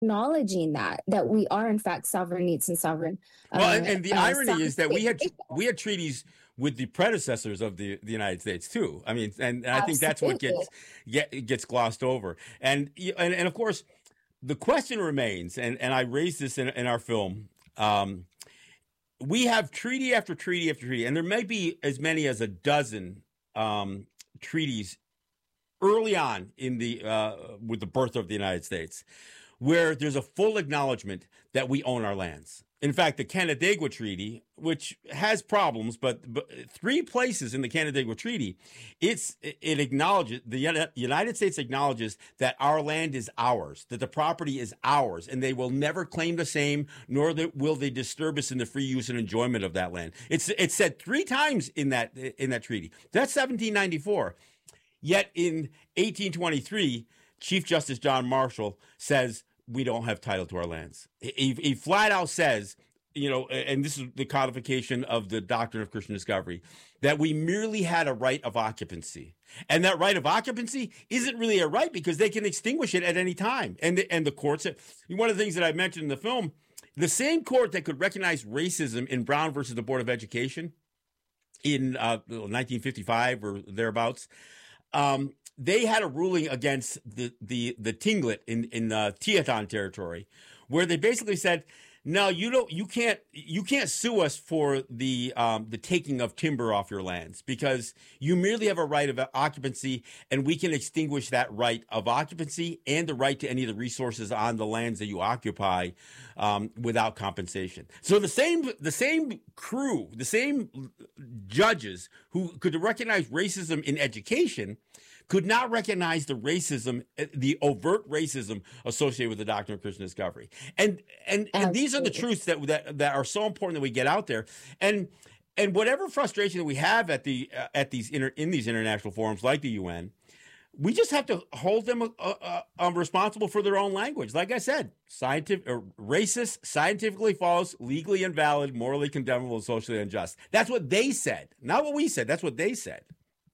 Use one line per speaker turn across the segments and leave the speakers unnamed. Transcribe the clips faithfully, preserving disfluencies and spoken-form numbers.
acknowledging that that we are in fact sovereign states and sovereign
Well, and,
uh,
and the
uh,
irony
sovereign
is that we had
states.
we had treaties with the predecessors of the, the United States too. I mean, and, and I think that's what
Absolutely.
gets get, gets glossed over. And, and and of course, the question remains, and, and I raised this in, in our film. Um, we have treaty after treaty after treaty, and there may be as many as a dozen um, treaties early on in the uh, with the birth of the United States, where there's a full acknowledgement that we own our lands. In fact, the Canandaigua Treaty, which has problems, but, but three places in the Canandaigua Treaty, it's it acknowledges the United States acknowledges that our land is ours, that the property is ours, and they will never claim the same, nor will they disturb us in the free use and enjoyment of that land. It's it's said three times in that in that treaty. That's seventeen ninety-four. Yet in eighteen twenty-three, Chief Justice John Marshall says we don't have title to our lands. He, he flat out says, you know, and this is the codification of the doctrine of Christian discovery, that we merely had a right of occupancy. And that right of occupancy isn't really a right because they can extinguish it at any time. And the, and the courts, one of the things that I mentioned in the film, the same court that could recognize racism in Brown versus the Board of Education in uh, nineteen fifty-five or thereabouts, um, they had a ruling against the the the Tlingit in in uh, Teton territory, where they basically said, "No, you don't. You can't. You can't sue us for the um, the taking of timber off your lands because you merely have a right of occupancy, and we can extinguish that right of occupancy and the right to any of the resources on the lands that you occupy um, without compensation." So the same the same crew, the same judges who could recognize racism in education could not recognize the racism, the overt racism associated with the doctrine of Christian discovery. And and, and these are the truths that, that that are so important that we get out there. And and whatever frustration that we have at the uh, at these inter, in these international forums like the U N, we just have to hold them uh, uh, um, responsible for their own language. Like I said, scientific, uh, racist, scientifically false, legally invalid, morally condemnable, socially unjust. That's what they said, not what we said. That's what they said.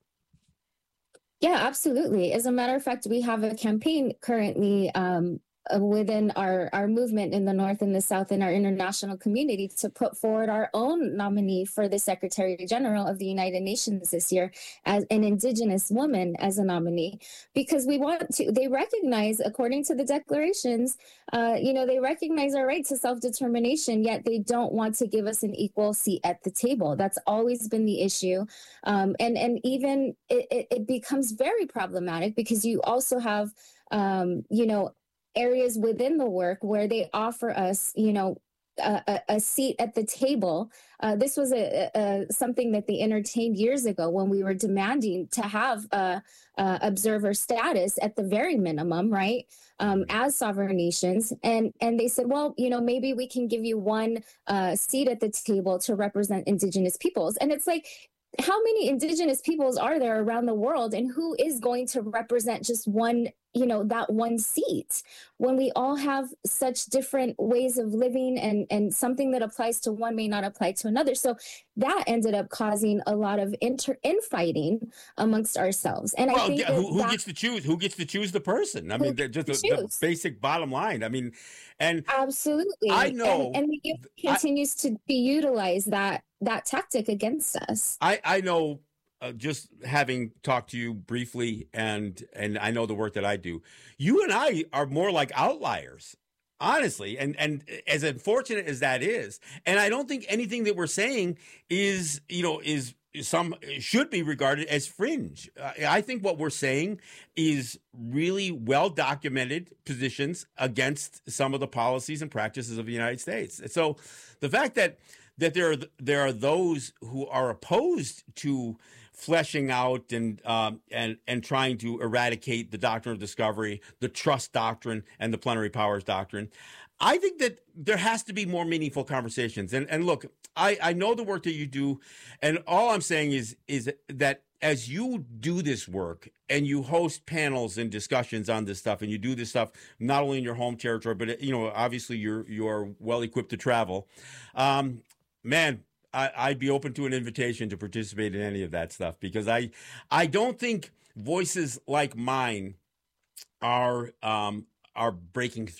Yeah, absolutely. As a matter of fact, we have a campaign currently um, within our, our movement in the North and the South in our international community to put forward our own nominee for the Secretary General of the United Nations this year as an Indigenous woman as a nominee, because we want to, they recognize, according to the declarations, uh, you know, they recognize our right to self-determination, yet they don't want to give us an equal seat at the table. That's always been the issue. Um, and, and even it, it, it becomes very problematic because you also have, um, you know, areas within the work where they offer us, you know, a, a seat at the table. Uh, this was a, a something that they entertained years ago when we were demanding to have a, a observer status at the very minimum, right? Um, as sovereign nations, and and they said, well, you know, maybe we can give you one uh, seat at the table to represent Indigenous peoples, and it's like, how many Indigenous peoples are there around the world, and who is going to represent just one, you know, that one seat when we all have such different ways of living, and, and something that applies to one may not apply to another. So that ended up causing a lot of inter infighting amongst ourselves. And
well,
I think
who, who
that,
gets to choose? Who gets to choose the person? I mean, just the, the basic bottom line. I mean, and
absolutely,
I know,
and, and the youth continues I, to be utilized that that tactic against us.
I I know. Uh, just having talked to you briefly, and and I know the work that I do, you and I are more like outliers, honestly. And and as unfortunate as that is, and I don't think anything that we're saying is, you know, is some should be regarded as fringe. Uh, I think what we're saying is really well documented positions against some of the policies and practices of the United States. So the fact that that there are there are those who are opposed to fleshing out and um, and and trying to eradicate the doctrine of discovery, the trust doctrine, and the plenary powers doctrine, I think that there has to be more meaningful conversations. And and look, I, I know the work that you do, and all I'm saying is is that as you do this work and you host panels and discussions on this stuff, and you do this stuff not only in your home territory, but you know, obviously you're you are well equipped to travel, um, man. I, I'd be open to an invitation to participate in any of that stuff, because I, I don't think voices like mine are um, are breaking through.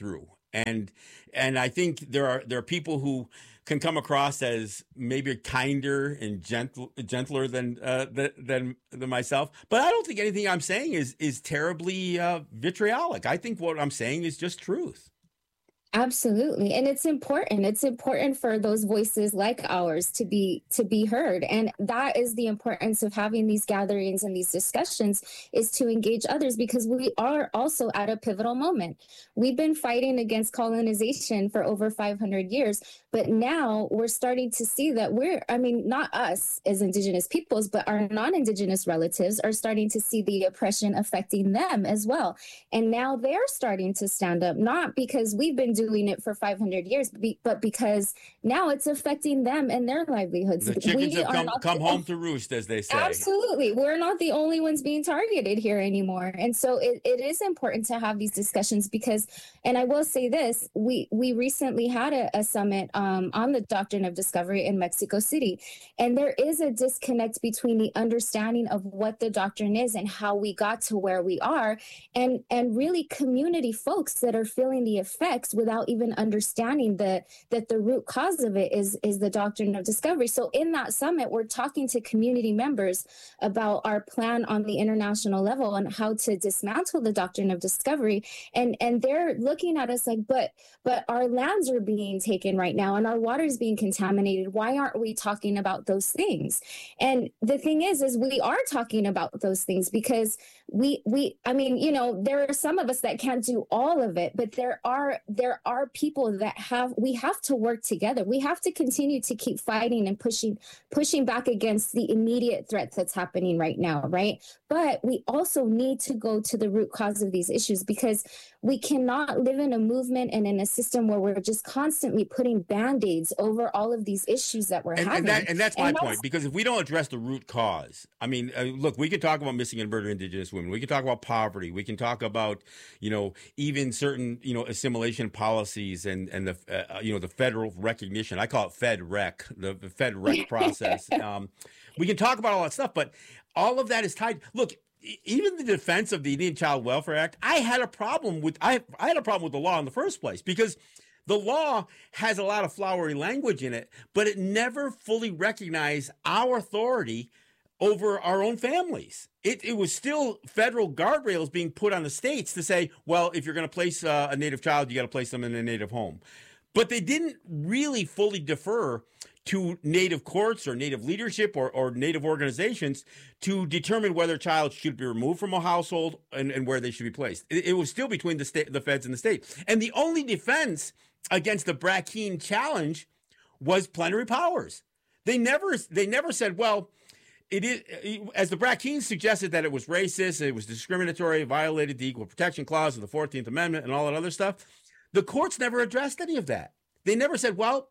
And and I think there are there are people who can come across as maybe kinder and gentle, gentler than uh, than than myself. But I don't think anything I'm saying is is terribly uh, vitriolic. I think what I'm saying is just truth.
Absolutely. And it's important. It's important for those voices like ours to be to be heard. And that is the importance of having these gatherings and these discussions, is to engage others, because we are also at a pivotal moment. We've been fighting against colonization for over five hundred years, but now we're starting to see that we're, I mean, not us as Indigenous peoples, but our non-Indigenous relatives are starting to see the oppression affecting them as well. And now they're starting to stand up, not because we've been doing it for five hundred years, but because now it's affecting them and their livelihoods.
The chickens
we
have come, come
the,
home to roost, as they say.
Absolutely. We're not the only ones being targeted here anymore. And so it, it is important to have these discussions because, and I will say this, we, we recently had a, a summit um, on the doctrine of discovery in Mexico City. And there is a disconnect between the understanding of what the doctrine is and how we got to where we are, and, and really community folks that are feeling the effects without even understanding the, that the root cause of it is, is the doctrine of discovery. So in that summit, we're talking to community members about our plan on the international level on how to dismantle the doctrine of discovery. And, and they're looking at us like, but, but our lands are being taken right now and our water is being contaminated. Why aren't we talking about those things? And the thing is, is we are talking about those things because we, we, I mean, you know, there are some of us that can't do all of it, but there are, there are people that have, we have to work together. We have to continue to keep fighting and pushing, pushing back against the immediate threat that's happening right now. Right. But we also need to go to the root cause of these issues, because we cannot live in a movement and in a system where we're just constantly putting band-aids over all of these issues that we're
and,
having.
And, that, and that's my
and
point,
that's,
because if we don't address the root cause, I mean, uh, look, we can talk about missing and murdered Indigenous women. We can talk about poverty. We can talk about, you know, even certain, you know, assimilation policies and, and the, uh, you know, the federal recognition. I call it Fed Rec, the, the Fed Rec process. Um, we can talk about all that stuff, but all of that is tied. Look, even the defense of the Indian Child Welfare Act, I had a problem with, I, I had a problem with the law in the first place, because the law has a lot of flowery language in it, but it never fully recognized our authority over our own families. It, it was still federal guardrails being put on the states to say, well, if you're going to place uh, a Native child, you got to place them in a Native home. But they didn't really fully defer to Native courts or Native leadership or, or Native organizations to determine whether a child should be removed from a household and, and where they should be placed. It, it was still between the state, the feds and the state. And the only defense against the Brackeen challenge was plenary powers. They never, they never said, well, it is, as the Brackeens suggested, that it was racist, it was discriminatory, violated the Equal Protection Clause of the fourteenth Amendment and all that other stuff. The courts never addressed any of that. They never said, well,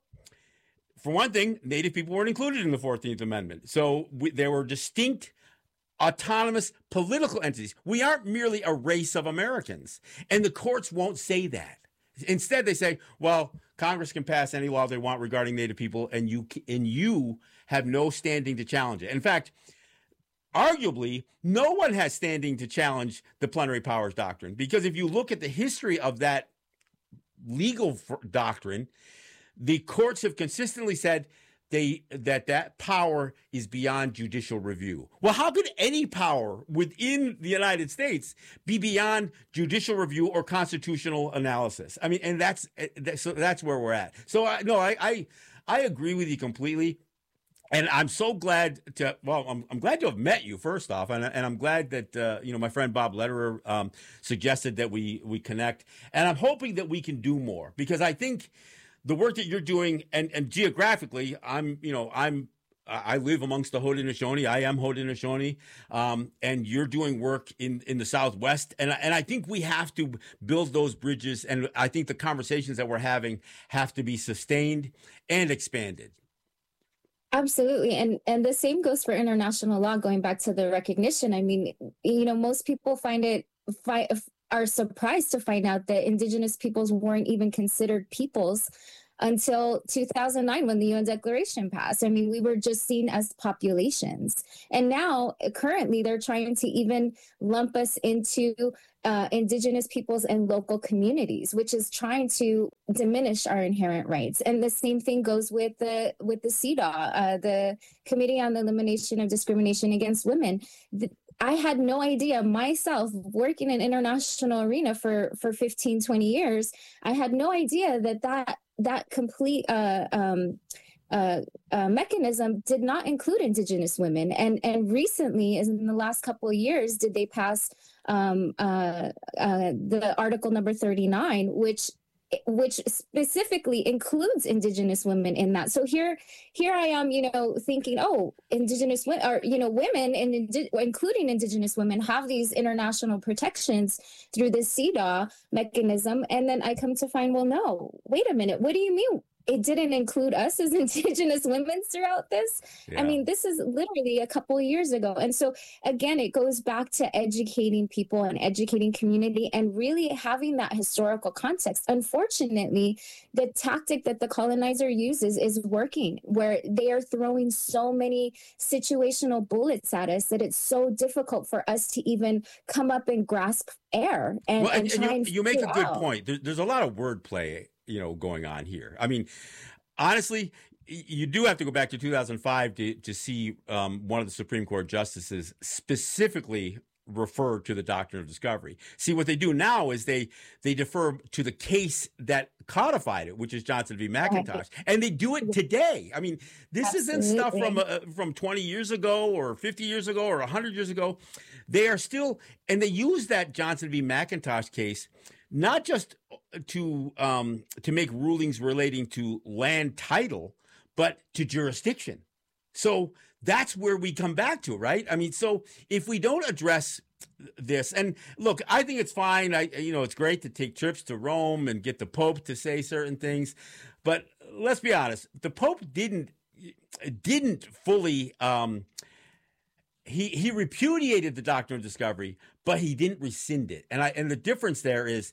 for one thing, Native people weren't included in the fourteenth Amendment. So we, there were distinct, autonomous political entities. We aren't merely a race of Americans. And the courts won't say that. Instead, they say, well, Congress can pass any law they want regarding Native people, and you and you have no standing to challenge it. In fact, arguably, no one has standing to challenge the plenary powers doctrine, because if you look at the history of that legal doctrine, the courts have consistently said they that that power is beyond judicial review. Well, how could any power within the United States be beyond judicial review or constitutional analysis? I mean, and that's so that's where we're at. So I, no, I, I I agree with you completely. And I'm so glad to, well, I'm, I'm glad to have met you, first off. And, and I'm glad that, uh, you know, my friend Bob Lederer um, suggested that we, we connect. And I'm hoping that we can do more, because I think the work that you're doing, and, and geographically, I'm, you know, I'm, I live amongst the Haudenosaunee. I am Haudenosaunee. Um, and you're doing work in, in the Southwest. And, and I think we have to build those bridges. And I think the conversations that we're having have to be sustained and expanded.
Absolutely. And and the same goes for international law, going back to the recognition. I mean, you know, most people find it, fi- are surprised to find out that Indigenous peoples weren't even considered peoples until two thousand nine when the U N Declaration passed. I mean, we were just seen as populations. And now, currently, they're trying to even lump us into uh, indigenous peoples and local communities, which is trying to diminish our inherent rights. And the same thing goes with the with the C E D A W, uh, the Committee on the Elimination of Discrimination Against Women. The, I had no idea myself, working in international arena for, for fifteen, twenty years. I had no idea that that, that complete uh, um, uh, uh, mechanism did not include indigenous women. And, and recently, in the last couple of years, did they pass um, uh, uh, the article number thirty-nine, which which specifically includes indigenous women in that. So here, here I am, you know, thinking, oh, indigenous women, or, you know, women, and indi- including indigenous women, have these international protections through the C E D A W mechanism. And then I come to find, well, no, wait a minute. What do you mean it didn't include us as indigenous women throughout this? Yeah. I mean, this is literally a couple of years ago. And so again, it goes back to educating people and educating community and really having that historical context. Unfortunately, the tactic that the colonizer uses is working, where they are throwing so many situational bullets at us that it's so difficult for us to even come up and grasp air. And,
well, and,
and,
and
try
you,
and
you make a good
out.
point. There, there's a lot of wordplay, you know, going on here. I mean, honestly, you do have to go back to two thousand five to, to see um, one of the Supreme Court justices specifically refer to the doctrine of discovery. See, what they do now is they they defer to the case that codified it, which is Johnson v. McIntosh, and they do it today. I mean, this Absolutely. Isn't stuff from uh, from twenty years ago or fifty years ago or one hundred years ago. They are still, and they use that Johnson v. McIntosh case not just to um, to make rulings relating to land title, but to jurisdiction. So that's where we come back to, right? I mean, so if we don't address this, and look, I think it's fine. I, you know, it's great to take trips to Rome and get the Pope to say certain things, but let's be honest, the Pope didn't didn't fully. Um, he he repudiated the doctrine of discovery, but he didn't rescind it, and I and the difference there is,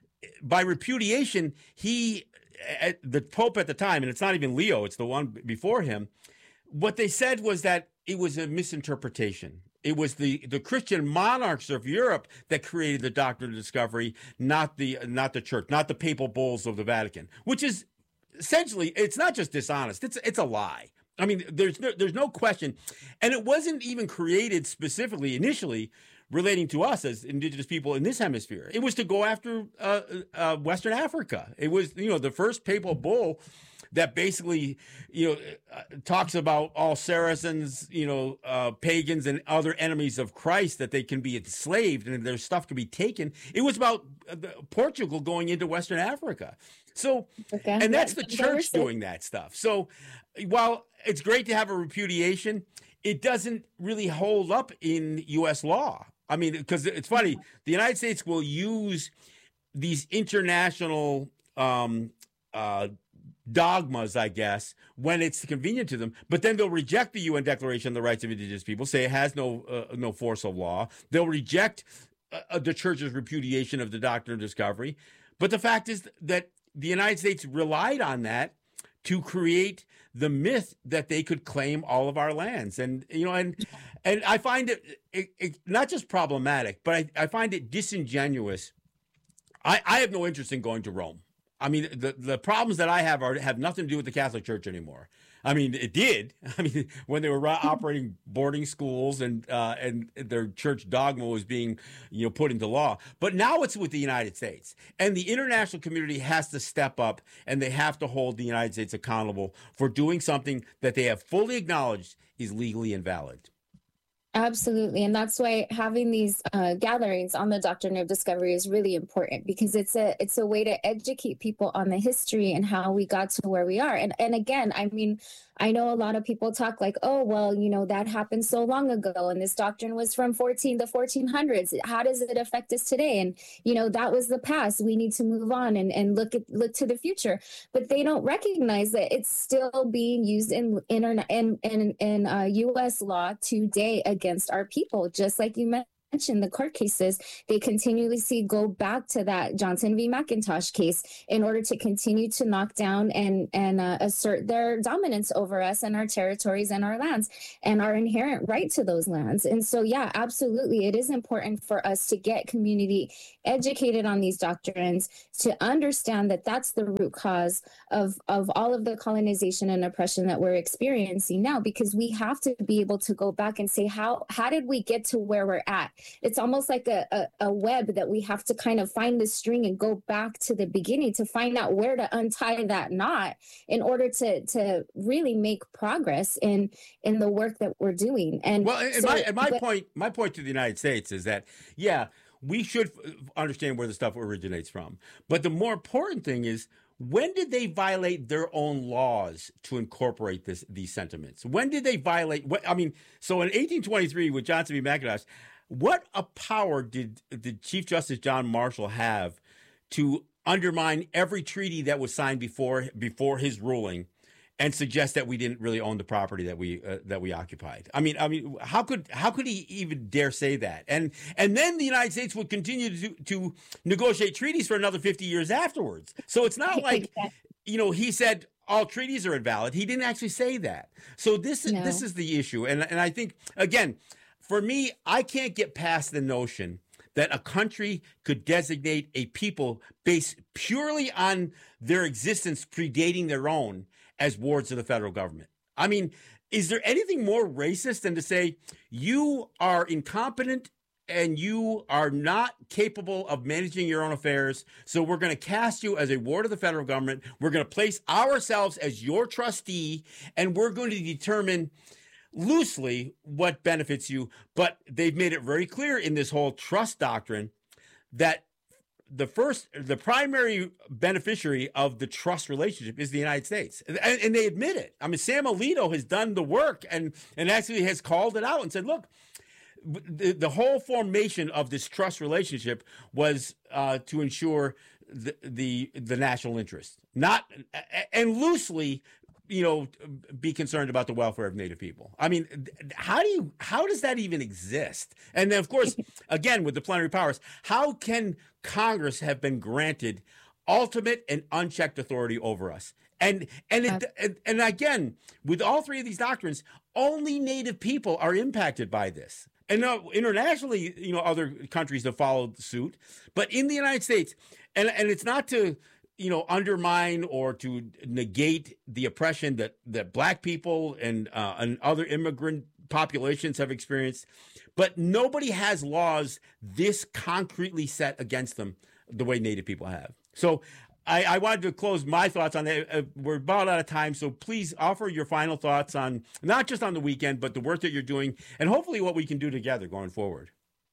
by repudiation, he the Pope at the time, and it's not even Leo, it's the one before him. What they said was that it was a misinterpretation. It was the, the Christian monarchs of Europe that created the doctrine of discovery, not the not the church, not the papal bulls of the Vatican, which is essentially, it's not just dishonest, it's it's a lie. I mean, there's no, there's no question. And it wasn't even created specifically initially relating to us as indigenous people in this hemisphere. It was to go after uh, uh, Western Africa. It was, you know, the first papal bull that basically, you know, uh, talks about all Saracens, you know, uh, pagans and other enemies of Christ, that they can be enslaved and their stuff can be taken. It was about uh, Portugal going into Western Africa. So, okay. and that's the church doing that stuff. So while it's great to have a repudiation, it doesn't really hold up in U S law. I mean, because it's funny, the United States will use these international um, uh, dogmas, I guess, when it's convenient to them, but then they'll reject the U N Declaration on the Rights of Indigenous People, say it has no uh, no force of law. They'll reject uh, the church's repudiation of the doctrine of discovery. But the fact is that the United States relied on that to create the myth that they could claim all of our lands. And, you know, and and I find it, it, it not just problematic, but I, I find it disingenuous. I, I have no interest in going to Rome. I mean, the, the problems that I have are have nothing to do with the Catholic Church anymore. I mean, it did. I mean, when they were operating boarding schools and uh, and their church dogma was being, you know, put into law. But now it's with the United States, and the international community has to step up, and they have to hold the United States accountable for doing something that they have fully acknowledged is legally invalid.
Absolutely. And that's why having these uh, gatherings on the doctrine of discovery is really important, because it's a it's a way to educate people on the history and how we got to where we are. And and again, I mean, I know a lot of people talk like, oh, well, you know, that happened so long ago, and this doctrine was from fourteen the fourteen hundreds. How does it affect us today? And, you know, that was the past. We need to move on and, and look at look to the future. But they don't recognize that it's still being used in internet in in, in uh, U S law today against our people, just like you mentioned. mentioned, the court cases, they continuously go back to that Johnson v. McIntosh case in order to continue to knock down and, and uh, assert their dominance over us and our territories and our lands and our inherent right to those lands. And so, yeah, absolutely, it is important for us to get community educated on these doctrines, to understand that that's the root cause of, of all of the colonization and oppression that we're experiencing now, because we have to be able to go back and say, how, how did we get to where we're at? It's almost like a, a, a web that we have to kind of find the string and go back to the beginning to find out where to untie that knot in order to, to really make progress in, in the work that we're doing. And
well, and
so,
my, and my
but,
point, my point to the United States is that, yeah, we should understand where the stuff originates from. But the more important thing is, when did they violate their own laws to incorporate this, these sentiments? When did they violate? What, I mean, so in eighteen twenty-three with Johnson v. McIntosh, what a power did, did Chief Justice John Marshall have to undermine every treaty that was signed before before his ruling, and suggest that we didn't really own the property that we uh, that we occupied? I mean, I mean, how could how could he even dare say that? And and then the United States would continue to to negotiate treaties for another fifty years afterwards. So it's not like, you know, he said all treaties are invalid. He didn't actually say that. So this is
No.
this is the issue. And and I think, again, for me, I can't get past the notion that a country could designate a people based purely on their existence predating their own as wards of the federal government. I mean, is there anything more racist than to say you are incompetent and you are not capable of managing your own affairs, so we're going to cast you as a ward of the federal government, we're going to place ourselves as your trustee, and we're going to determine loosely what benefits you? But they've made it very clear in this whole trust doctrine that the first, the primary beneficiary of the trust relationship is the United States. And, and they admit it. I mean, Sam Alito has done the work and, and actually has called it out and said, look, the, the whole formation of this trust relationship was uh, to ensure the, the, the national interest, not, and loosely, you know, be concerned about the welfare of Native people. I mean, how do you, how does that even exist? And then, of course, again, with the plenary powers, how can Congress have been granted ultimate and unchecked authority over us? And and it, and, and again, with all three of these doctrines, only Native people are impacted by this. And uh, internationally, you know, other countries have followed suit, but in the United States, and and it's not to, you know, undermine or to negate the oppression that, that Black people and uh, and other immigrant populations have experienced, but nobody has laws this concretely set against them the way Native people have. So I, I wanted to close my thoughts on that. Uh, we're about out of time, so please offer your final thoughts on not just on the weekend, but the work that you're doing and hopefully what we can do together going forward.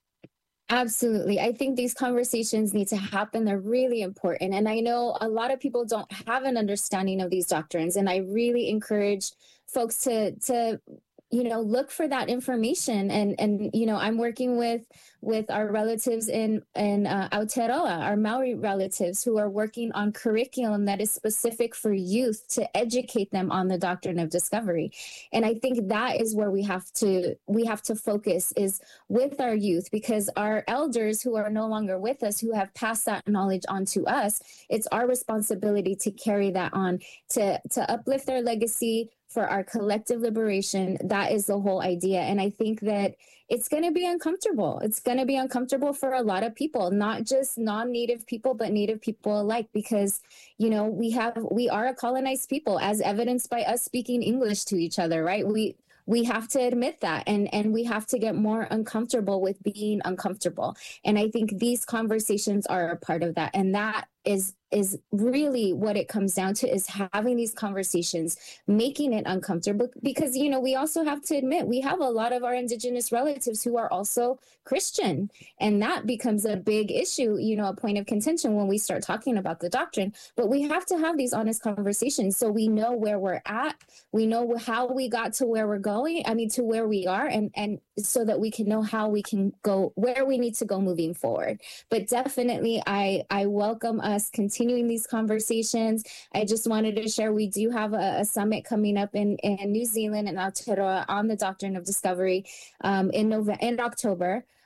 Absolutely. I think these conversations need to happen. They're really important. And I know a lot of people don't have an understanding of these doctrines. And I really encourage folks to, to, you know, look for that information. And, and, you know, I'm working with, with our relatives in, in uh, Aotearoa, our Maori relatives who are working on curriculum that is specific for youth to educate them on the doctrine of discovery. And I think that is where we have to, we have to focus is with our youth, because our elders who are no longer with us, who have passed that knowledge on to us, it's our responsibility to carry that on, to, to uplift their legacy, for our collective liberation. That is the whole idea. And I think that it's going to be uncomfortable. It's going to be uncomfortable for a lot of people, not just non-Native people, but Native people alike, because, you know, we have, we are a colonized people, as evidenced by us speaking English to each other, right? We, we have to admit that, and, and we have to get more uncomfortable with being uncomfortable. And I think these conversations are a part of that. And that is is really what it comes down to, is having these conversations, making it uncomfortable, because, you know, we also have to admit we have a lot of our Indigenous relatives who are also Christian, and that becomes a big issue, you know, a point of contention when we start talking about the doctrine. But we have to have these honest conversations so we know where we're at, we know how we got to where we're going, I mean, to where we are, and and so that we can know how we can go, where we need to go moving forward. But definitely, I I welcome us continuing these conversations. I just wanted to share, we do have a, a summit coming up in, in New Zealand and Aotearoa on the doctrine of discovery um, in November, in October.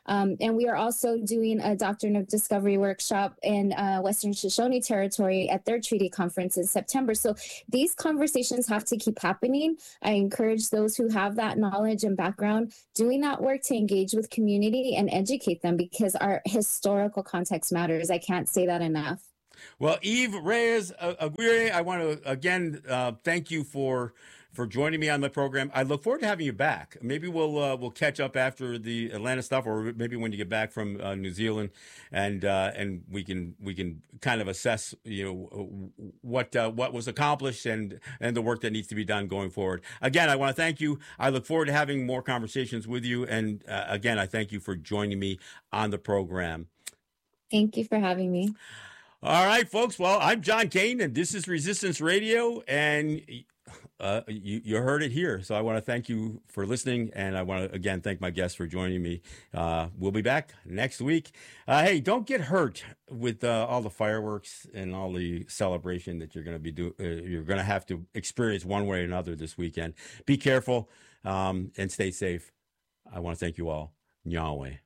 Um, and we are also doing a Doctrine of Discovery workshop in uh, Western Shoshone Territory at their treaty conference in September. So these conversations have to keep happening. I encourage those who have that knowledge and background doing that work to engage with community and educate them, because our historical context matters. I can't say that enough.
Well, Eve Reyes Aguirre, I want to again uh, thank you for for joining me on the program. I look forward to having you back. Maybe we'll uh, we'll catch up after the Atlanta stuff, or maybe when you get back from uh, New Zealand, and uh, and we can we can kind of assess, you know, what uh, what was accomplished and and the work that needs to be done going forward. Again, I want to thank you. I look forward to having more conversations with you, and uh, again, I thank you for joining me on the program.
Thank you for having me.
All right, folks. Well, I'm John Kane, and this is Resistance Radio, and uh, you, you heard it here. So I want to thank you for listening, and I want to, again, thank my guests for joining me. Uh, we'll be back next week. Uh, hey, don't get hurt with uh, all the fireworks and all the celebration that you're going to be do. Uh, you're going to have to experience one way or another this weekend. Be careful um, and stay safe. I want to thank you all. Yahweh.